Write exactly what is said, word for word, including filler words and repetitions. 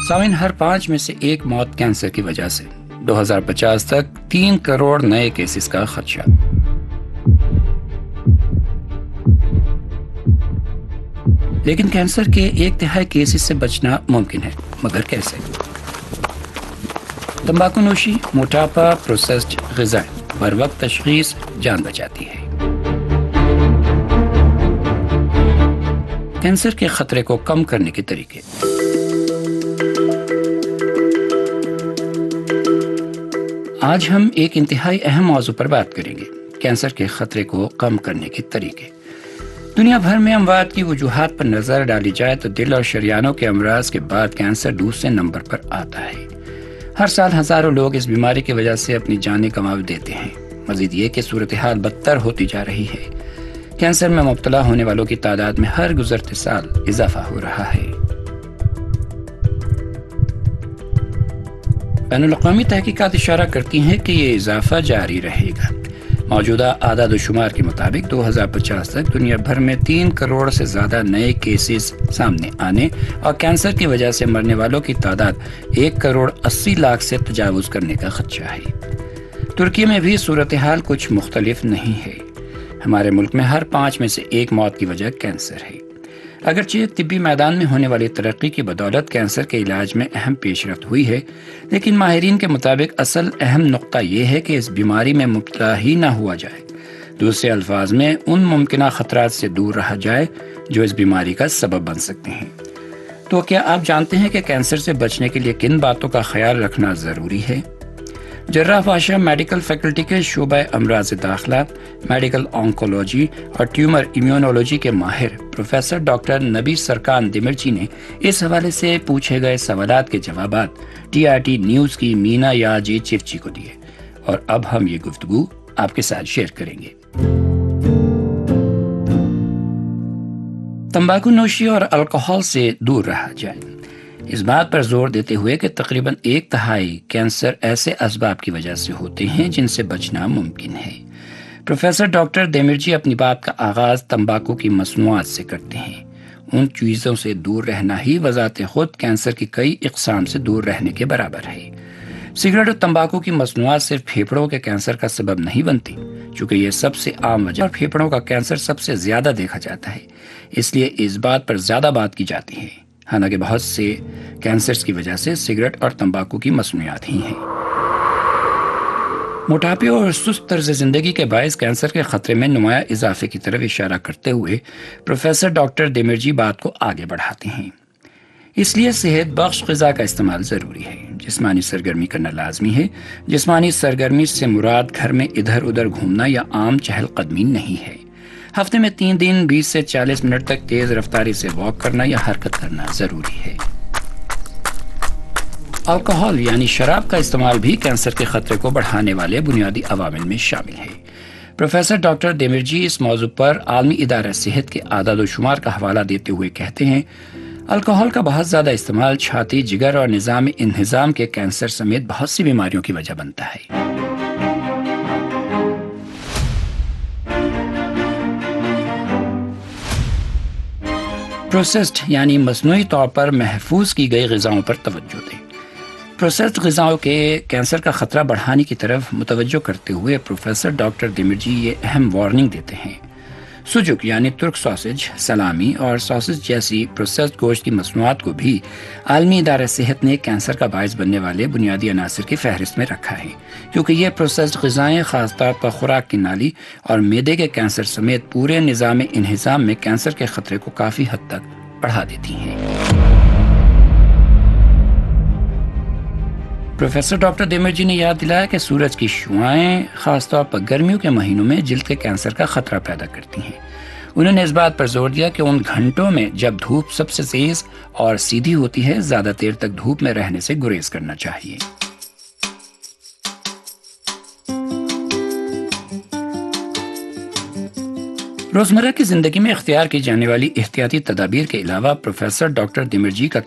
سامعین، ہر پانچ میں سے ایک موت کینسر کی وجہ سے۔ دو ہزار پچاس تک تین کروڑ نئے کیسز کا خدشہ۔ لیکن کینسر کے ایک تہائی کیسز سے بچنا ممکن ہے، مگر کیسے؟ تمباکو نوشی، موٹاپا، پروسیسڈ غذائیں، بر وقت تشخیص جان بچاتی ہے۔ کینسر کے خطرے کو کم کرنے کے طریقے۔ آج ہم ایک انتہائی اہم موضوع پر بات کریں گے، کینسر کے خطرے کو کم کرنے کے طریقے۔ دنیا بھر میں اموات کی وجوہات پر نظر ڈالی جائے تو دل اور شریانوں کے امراض کے بعد کینسر دوسرے نمبر پر آتا ہے۔ ہر سال ہزاروں لوگ اس بیماری کی وجہ سے اپنی جانیں گنوا دیتے ہیں۔ مزید یہ کہ صورتحال بدتر ہوتی جا رہی ہے۔ کینسر میں مبتلا ہونے والوں کی تعداد میں ہر گزرتے سال اضافہ ہو رہا ہے۔ بین الاقوامی تحقیقات اشارہ کرتی ہیں کہ یہ اضافہ جاری رہے گا۔ موجودہ اعداد و شمار کے مطابق دو ہزار پچاس تک دنیا بھر میں تین کروڑ سے زیادہ نئے کیسز سامنے آنے اور کینسر کی وجہ سے مرنے والوں کی تعداد ایک کروڑ اسی لاکھ سے تجاوز کرنے کا خدشہ ہے۔ ترکی میں بھی صورتحال کچھ مختلف نہیں ہے۔ ہمارے ملک میں ہر پانچ میں سے ایک موت کی وجہ کینسر ہے۔ اگرچہ طبی میدان میں ہونے والی ترقی کی بدولت کینسر کے علاج میں اہم پیش رفت ہوئی ہے، لیکن ماہرین کے مطابق اصل اہم نقطہ یہ ہے کہ اس بیماری میں مبتلا ہی نہ ہوا جائے۔ دوسرے الفاظ میں ان ممکنہ خطرات سے دور رہا جائے جو اس بیماری کا سبب بن سکتے ہیں۔ تو کیا آپ جانتے ہیں کہ کینسر سے بچنے کے لیے کن باتوں کا خیال رکھنا ضروری ہے؟ جراح باشا میڈیکل فیکلٹی کے شعبہ امراض داخلہ، میڈیکل آنکولوجی اور ٹیومر امیونولوجی کے ماہر پروفیسر ڈاکٹر نبی سرکان دیمرچی نے اس حوالے سے پوچھے گئے سوالات کے جوابات ٹی آر ٹی نیوز کی مینا یاجی چفچی کو دیے، اور اب ہم یہ گفتگو آپ کے ساتھ شیئر کریں گے۔ تمباکو نوشی اور الکحل سے دور رہا جائے۔ اس بات پر زور دیتے ہوئے کہ تقریباً ایک تہائی کینسر ایسے اسباب کی وجہ سے ہوتے ہیں جن سے بچنا ممکن ہے۔ پروفیسر ڈاکٹر دیمرجی اپنی بات کا آغاز تمباکو کی مصنوعات سے کرتے ہیں۔ ان چیزوں سے دور رہنا ہی بذات خود کینسر کی کئی اقسام سے دور رہنے کے برابر ہے۔ سگریٹ اور تمباکو کی مصنوعات صرف پھیپھڑوں کے کینسر کا سبب نہیں بنتی، چونکہ یہ سب سے عام وجہ اور پھیپھڑوں کا کینسر سب سے زیادہ دیکھا جاتا ہے، اس لیے اس بات پر زیادہ بات کی جاتی ہے۔ حالانکہ بہت سے کینسرز کی وجہ سے سگریٹ اور تمباکو کی مصنوعات ہی ہیں۔ موٹاپے اور سست طرز زندگی کے باعث کینسر کے خطرے میں نمایاں اضافے کی طرف اشارہ کرتے ہوئے پروفیسر ڈاکٹر دیمرجی بات کو آگے بڑھاتے ہیں۔ اس لیے صحت بخش غذا کا استعمال ضروری ہے۔ جسمانی سرگرمی کرنا لازمی ہے۔ جسمانی سرگرمی سے مراد گھر میں ادھر ادھر گھومنا یا عام چہل قدمی نہیں ہے۔ ہفتے میں تین دن بیس سے چالیس منٹ تک تیز رفتاری سے واک کرنا یا حرکت کرنا ضروری ہے۔ الکحل یعنی شراب کا استعمال بھی کینسر کے خطرے کو بڑھانے والے بنیادی عوامل میں شامل ہے۔ پروفیسر ڈاکٹر دیمرجی اس موضوع پر عالمی ادارہ صحت کے اعداد و شمار کا حوالہ دیتے ہوئے کہتے ہیں، الکحل کا بہت زیادہ استعمال چھاتی، جگر اور نظام انہضام کے کینسر سمیت بہت سی بیماریوں کی وجہ بنتا ہے۔ پروسیسڈ یعنی مصنوعی طور پر محفوظ کی گئی غذاؤں پر توجہ دیں۔ پروسیسڈ غذاؤں کے کینسر کا خطرہ بڑھانے کی طرف متوجہ کرتے ہوئے پروفیسر ڈاکٹر دیمرجی یہ اہم وارننگ دیتے ہیں۔ سجک یعنی ترک ساسج، سلامی اور ساسج جیسی پروسیسڈ گوشت کی مصنوعات کو بھی عالمی ادارہ صحت نے کینسر کا باعث بننے والے بنیادی عناصر کی فہرست میں رکھا ہے، کیونکہ یہ پروسیسڈ غذائیں خاص طور پر خوراک کی نالی اور معدے کے کینسر سمیت پورے نظام انہضام میں کینسر کے خطرے کو کافی حد تک بڑھا دیتی ہیں۔ پروفیسر ڈاکٹر دیمرجی نے یاد دلایا کہ سورج کی شعاعیں خاص طور پر گرمیوں کے مہینوں میں جلد کے کینسر کا خطرہ پیدا کرتی ہیں۔ انہوں نے اس بات پر زور دیا کہ ان گھنٹوں میں جب دھوپ سب سے تیز اور سیدھی ہوتی ہے، زیادہ دیر تک دھوپ میں رہنے سے گریز کرنا چاہیے۔ روزمرہ کی زندگی میں اختیار کی جانے والی احتیاطی تدابیر کے علاوہ پروفیسر ڈاکٹر دیمرجی کا